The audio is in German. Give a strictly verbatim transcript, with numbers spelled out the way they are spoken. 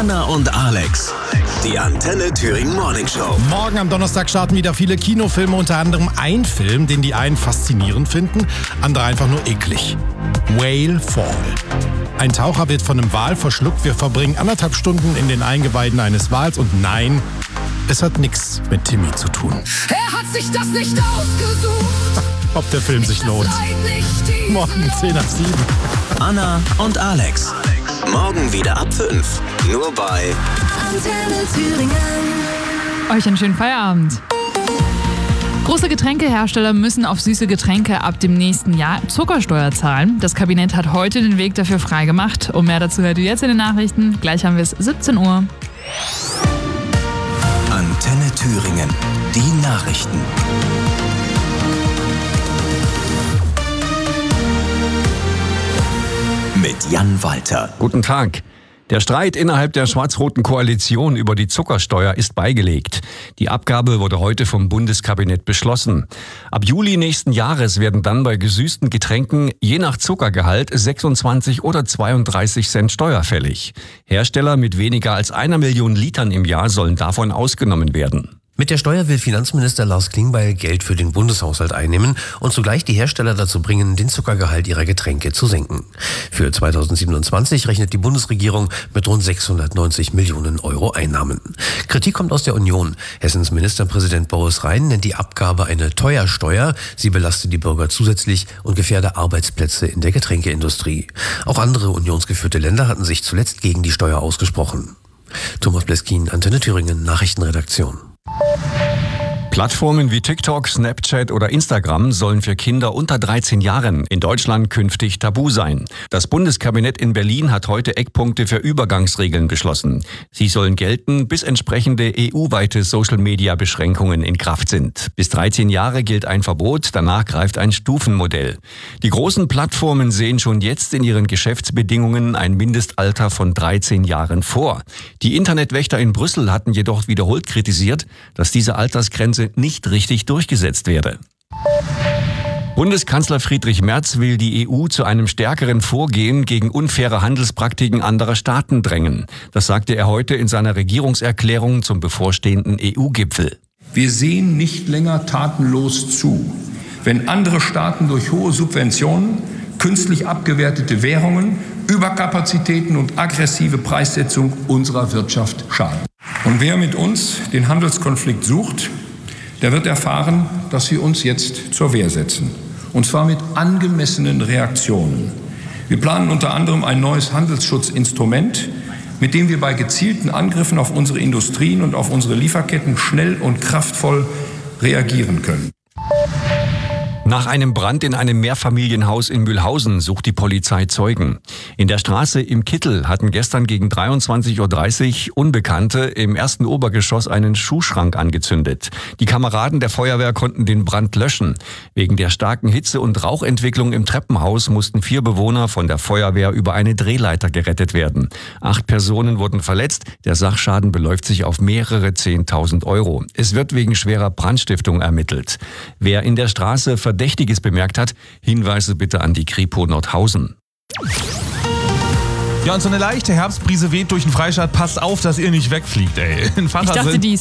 Anna und Alex, die Antenne Thüringen Morning Show. Morgen am Donnerstag starten wieder viele Kinofilme, unter anderem ein Film, den die einen faszinierend finden, andere einfach nur eklig. Whale Fall. Ein Taucher wird von einem Wal verschluckt. Wir verbringen anderthalb Stunden in den Eingeweiden eines Wals und nein, es hat nichts mit Timmy zu tun. Er hat sich das nicht ausgesucht. Ob der Film sich lohnt. Morgen zehn nach sieben. Anna und Alex. Morgen wieder ab fünf. Nur bei Antenne Thüringen. Euch einen schönen Feierabend. Große Getränkehersteller müssen auf süße Getränke ab dem nächsten Jahr Zuckersteuer zahlen. Das Kabinett hat heute den Weg dafür freigemacht. Und mehr dazu hört ihr jetzt in den Nachrichten. Gleich haben wir es siebzehn Uhr. Antenne Thüringen. Die Nachrichten. Mit Jan Walter. Guten Tag. Der Streit innerhalb der schwarz-roten Koalition über die Zuckersteuer ist beigelegt. Die Abgabe wurde heute vom Bundeskabinett beschlossen. Ab Juli nächsten Jahres werden dann bei gesüßten Getränken je nach Zuckergehalt sechsundzwanzig oder zweiunddreißig Cent Steuer fällig. Hersteller mit weniger als einer Million Litern im Jahr sollen davon ausgenommen werden. Mit der Steuer will Finanzminister Lars Klingbeil Geld für den Bundeshaushalt einnehmen und zugleich die Hersteller dazu bringen, den Zuckergehalt ihrer Getränke zu senken. Für zweitausendsiebenundzwanzig rechnet die Bundesregierung mit rund sechshundertneunzig Millionen Euro Einnahmen. Kritik kommt aus der Union. Hessens Ministerpräsident Boris Rhein nennt die Abgabe eine Teuersteuer. Sie belastet die Bürger zusätzlich und gefährde Arbeitsplätze in der Getränkeindustrie. Auch andere unionsgeführte Länder hatten sich zuletzt gegen die Steuer ausgesprochen. Thomas Bleskin, Antenne Thüringen, Nachrichtenredaktion. Plattformen wie TikTok, Snapchat oder Instagram sollen für Kinder unter dreizehn Jahren in Deutschland künftig tabu sein. Das Bundeskabinett in Berlin hat heute Eckpunkte für Übergangsregeln beschlossen. Sie sollen gelten, bis entsprechende E U-weite Social-Media-Beschränkungen in Kraft sind. Bis dreizehn Jahre gilt ein Verbot, danach greift ein Stufenmodell. Die großen Plattformen sehen schon jetzt in ihren Geschäftsbedingungen ein Mindestalter von dreizehn Jahren vor. Die Internetwächter in Brüssel hatten jedoch wiederholt kritisiert, dass diese Altersgrenze nicht richtig durchgesetzt werde. Bundeskanzler Friedrich Merz will die E U zu einem stärkeren Vorgehen gegen unfaire Handelspraktiken anderer Staaten drängen. Das sagte er heute in seiner Regierungserklärung zum bevorstehenden E U-Gipfel. Wir sehen nicht länger tatenlos zu, wenn andere Staaten durch hohe Subventionen, künstlich abgewertete Währungen, Überkapazitäten und aggressive Preissetzung unserer Wirtschaft schaden. Und wer mit uns den Handelskonflikt sucht, der wird erfahren, dass wir uns jetzt zur Wehr setzen. Und zwar mit angemessenen Reaktionen. Wir planen unter anderem ein neues Handelsschutzinstrument, mit dem wir bei gezielten Angriffen auf unsere Industrien und auf unsere Lieferketten schnell und kraftvoll reagieren können. Nach einem Brand in einem Mehrfamilienhaus in Mühlhausen sucht die Polizei Zeugen. In der Straße im Kittel hatten gestern gegen dreiundzwanzig Uhr dreißig Unbekannte im ersten Obergeschoss einen Schuhschrank angezündet. Die Kameraden der Feuerwehr konnten den Brand löschen. Wegen der starken Hitze und Rauchentwicklung im Treppenhaus mussten vier Bewohner von der Feuerwehr über eine Drehleiter gerettet werden. Acht Personen wurden verletzt. Der Sachschaden beläuft sich auf mehrere zehntausend Euro. Es wird wegen schwerer Brandstiftung ermittelt. Wer in der Straße Verdächtiges bemerkt hat, Hinweise bitte an die Kripo Nordhausen. Ja, und so eine leichte Herbstbrise weht durch den Freistaat. Passt auf, dass ihr nicht wegfliegt, ey. In Ich dachte, die